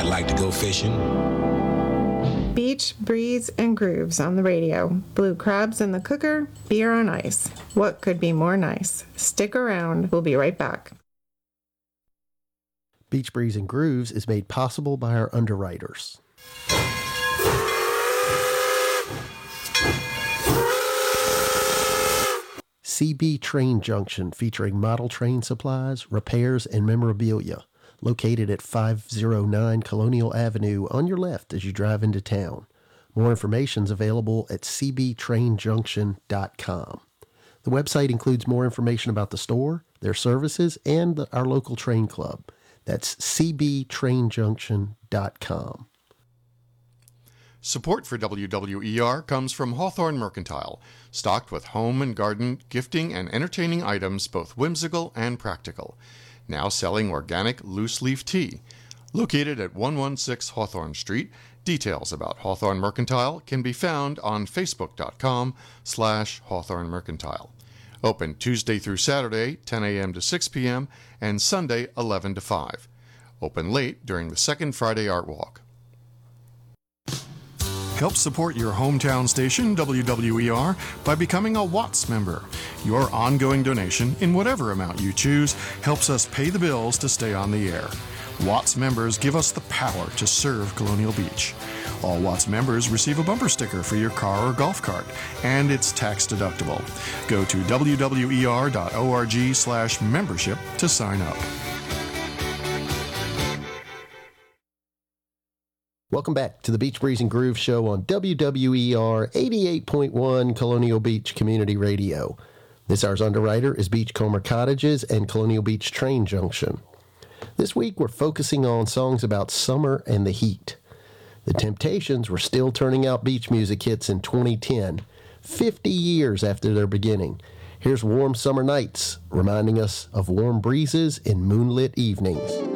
I'd like to go fishing. Beach, breeze, and grooves on the radio. Blue crabs in the cooker, beer on ice. What could be more nice? Stick around. We'll be right back. Beach Breeze and Grooves is made possible by our underwriters. CB Train Junction, featuring model train supplies, repairs, and memorabilia. Located at 509 Colonial Avenue on your left as you drive into town. More information is available at cbtrainjunction.com. The website includes more information about the store, their services, and our local train club. That's cbtrainjunction.com. Support for WWER comes from Hawthorne Mercantile, stocked with home and garden, gifting, and entertaining items both whimsical and practical. Now selling organic loose-leaf tea. Located at 116 Hawthorne Street, details about Hawthorne Mercantile can be found on facebook.com/Hawthorne Mercantile. Open Tuesday through Saturday, 10 a.m. to 6 p.m., and Sunday, 11 to 5. Open late during the second Friday Art Walk. Help support your hometown station, WWER, by becoming a Watts member. Your ongoing donation, in whatever amount you choose, helps us pay the bills to stay on the air. Watts members give us the power to serve Colonial Beach. All Watts members receive a bumper sticker for your car or golf cart, and it's tax deductible. Go to wwer.org/membership to sign up. Welcome back to the Beach Breeze and Groove Show on WWER 88.1 Colonial Beach Community Radio. This hour's underwriter is Beachcomber Cottages and Colonial Beach Train Junction. This week we're focusing on songs about summer and the heat. The Temptations were still turning out beach music hits in 2010, 50 years after their beginning. Here's Warm Summer Nights, reminding us of warm breezes in moonlit evenings.